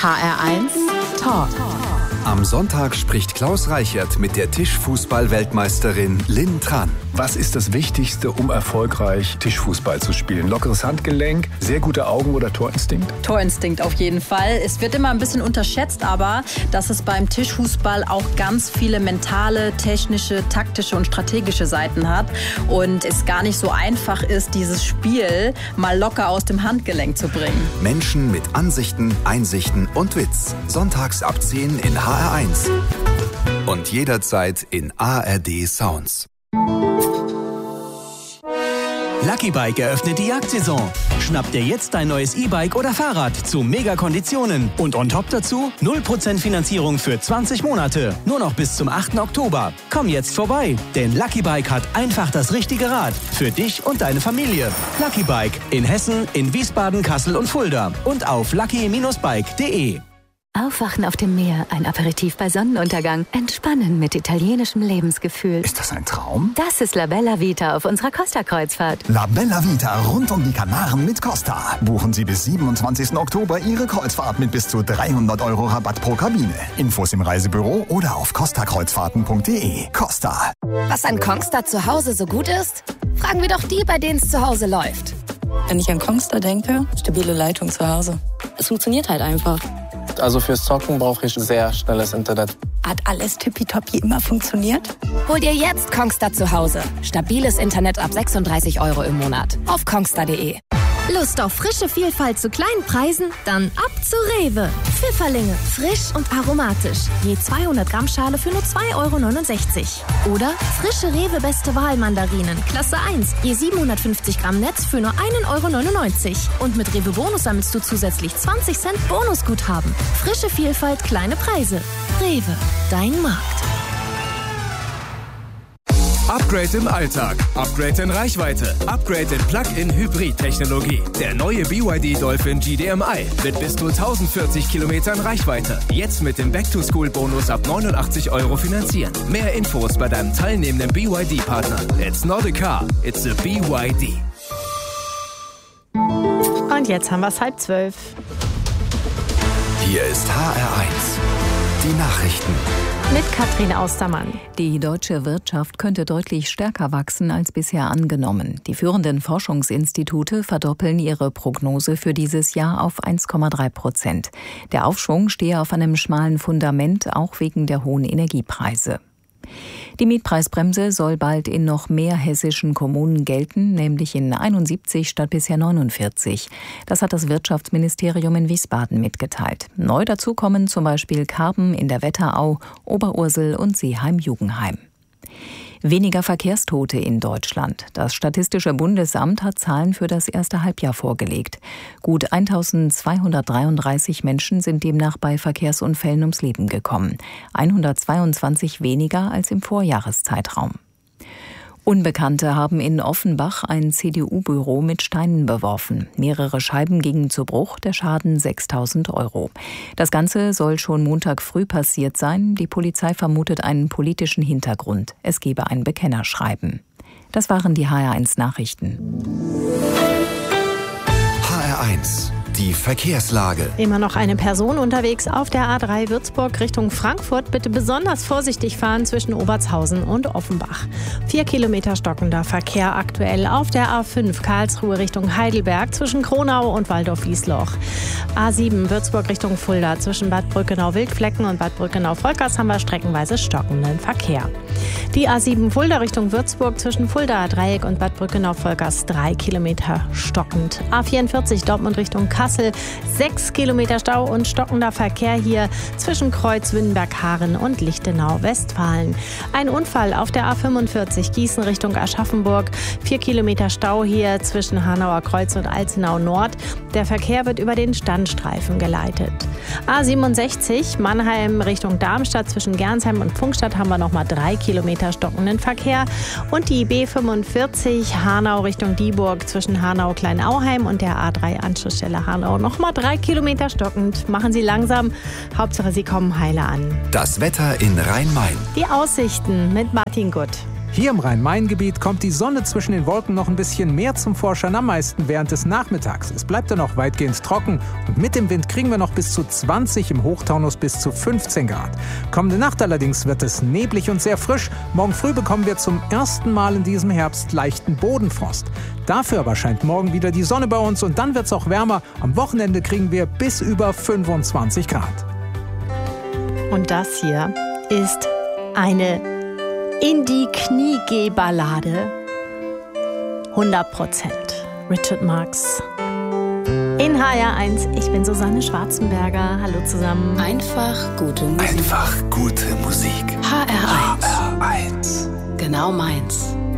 HR1 Talk. Am Sonntag spricht Klaus Reichert mit der Tischfußball-Weltmeisterin Lynn Tran. Was ist das Wichtigste, um erfolgreich Tischfußball zu spielen? Lockeres Handgelenk, sehr gute Augen oder Torinstinkt? Torinstinkt auf jeden Fall. Es wird immer ein bisschen unterschätzt, aber dass es beim Tischfußball auch ganz viele mentale, technische, taktische und strategische Seiten hat und es gar nicht so einfach ist, dieses Spiel mal locker aus dem Handgelenk zu bringen. Menschen mit Ansichten, Einsichten und Witz. Sonntags ab 10 in HR1 und jederzeit in ARD Sounds. Lucky Bike eröffnet die Jagdsaison. Schnapp dir jetzt dein neues E-Bike oder Fahrrad zu Mega-Konditionen. Und on top dazu 0% Finanzierung für 20 Monate. Nur noch bis zum 8. Oktober. Komm jetzt vorbei, denn Lucky Bike hat einfach das richtige Rad. Für dich und deine Familie. Lucky Bike in Hessen, in Wiesbaden, Kassel und Fulda. Und auf lucky-bike.de. Aufwachen auf dem Meer, ein Aperitif bei Sonnenuntergang, entspannen mit italienischem Lebensgefühl. Ist das ein Traum? Das ist La Bella Vita auf unserer Costa-Kreuzfahrt. La Bella Vita rund um die Kanaren mit Costa. Buchen Sie bis 27. Oktober Ihre Kreuzfahrt mit bis zu 300 € Rabatt pro Kabine. Infos im Reisebüro oder auf costakreuzfahrten.de. Costa. Was an Kongstar zu Hause so gut ist? Fragen wir doch die, bei denen es zu Hause läuft. Wenn ich an Kongstar denke, stabile Leitung zu Hause. Es funktioniert halt einfach. Also fürs Zocken brauche ich sehr schnelles Internet. Hat alles tippitoppi immer funktioniert? Hol dir jetzt Kongstar zu Hause. Stabiles Internet ab 36 € im Monat. Auf kongstar.de. Lust auf frische Vielfalt zu kleinen Preisen? Dann ab zu Rewe. Pfifferlinge, frisch und aromatisch. Je 200 Gramm Schale für nur 2,69 €. Oder frische Rewe Beste Wahl Mandarinen, Klasse 1. Je 750 Gramm Netz für nur 1,99 €. Und mit Rewe Bonus sammelst du zusätzlich 20 Cent Bonusguthaben. Frische Vielfalt, kleine Preise. Rewe, dein Markt. Upgrade im Alltag, Upgrade in Reichweite, Upgrade in Plug-in-Hybrid-Technologie. Der neue BYD Dolphin GDMI mit bis zu 1040 Kilometern Reichweite. Jetzt mit dem Back-to-School-Bonus ab 89 € finanzieren. Mehr Infos bei deinem teilnehmenden BYD-Partner. It's not a car, it's a BYD. Und jetzt haben wir es 11:30. Hier ist HR1, die Nachrichten. Mit Katrin Austermann. Die deutsche Wirtschaft könnte deutlich stärker wachsen als bisher angenommen. Die führenden Forschungsinstitute verdoppeln ihre Prognose für dieses Jahr auf 1,3%. Der Aufschwung stehe auf einem schmalen Fundament, auch wegen der hohen Energiepreise. Die Mietpreisbremse soll bald in noch mehr hessischen Kommunen gelten, nämlich in 71 statt bisher 49. Das hat das Wirtschaftsministerium in Wiesbaden mitgeteilt. Neu dazu kommen zum Beispiel Karben in der Wetterau, Oberursel und Seeheim-Jugenheim. Weniger Verkehrstote in Deutschland. Das Statistische Bundesamt hat Zahlen für das erste Halbjahr vorgelegt. Gut 1233 Menschen sind demnach bei Verkehrsunfällen ums Leben gekommen. 122 weniger als im Vorjahreszeitraum. Unbekannte haben in Offenbach ein CDU-Büro mit Steinen beworfen. Mehrere Scheiben gingen zu Bruch, der Schaden 6.000 €. Das Ganze soll schon Montag früh passiert sein. Die Polizei vermutet einen politischen Hintergrund. Es gebe ein Bekennerschreiben. Das waren die HR1 Nachrichten. HR1, die Verkehrslage. Immer noch eine Person unterwegs auf der A3 Würzburg Richtung Frankfurt. Bitte besonders vorsichtig fahren zwischen Obertshausen und Offenbach. 4 Kilometer stockender Verkehr aktuell auf der A5 Karlsruhe Richtung Heidelberg zwischen Kronau und Waldorf-Wiesloch. A7 Würzburg Richtung Fulda zwischen Bad Brückenau-Wildflecken und Bad Brückenau-Volkers haben wir streckenweise stockenden Verkehr. Die A7 Fulda Richtung Würzburg zwischen Fuldaer Dreieck und Bad Brückenau-Volkers 3 Kilometer stockend. A44 Dortmund Richtung Kassel 6 Kilometer Stau und stockender Verkehr hier zwischen Kreuz Wünnenberg-Haaren und Lichtenau-Westfalen. Ein Unfall auf der A45 Gießen Richtung Aschaffenburg. 4 Kilometer Stau hier zwischen Hanauer Kreuz und Alzenau Nord. Der Verkehr wird über den Standstreifen geleitet. A67 Mannheim Richtung Darmstadt zwischen Gernsheim und Pfungstadt haben wir nochmal 3 Kilometer stockenden Verkehr. Und die B45 Hanau Richtung Dieburg zwischen Hanau-Kleinauheim und der A3 Anschlussstelle Hanau nochmal 3 Kilometer stockend. Machen Sie langsam. Hauptsache, Sie kommen heile an. Das Wetter in Rhein-Main. Die Aussichten mit Martin Gutt. Hier im Rhein-Main-Gebiet kommt die Sonne zwischen den Wolken noch ein bisschen mehr zum Vorschein, am meisten während des Nachmittags. Es bleibt dann auch weitgehend trocken und mit dem Wind kriegen wir noch bis zu 20, im Hochtaunus bis zu 15 Grad. Kommende Nacht allerdings wird es neblig und sehr frisch. Morgen früh bekommen wir zum ersten Mal in diesem Herbst leichten Bodenfrost. Dafür aber scheint morgen wieder die Sonne bei uns und dann wird es auch wärmer. Am Wochenende kriegen wir bis über 25 Grad. Und das hier ist eine in die Knie-Geh-Ballade. 100%. Richard Marx. In HR1, ich bin Susanne Schwarzenberger. Hallo zusammen. Einfach gute Musik. Einfach gute Musik. HR1. HR1. Genau meins.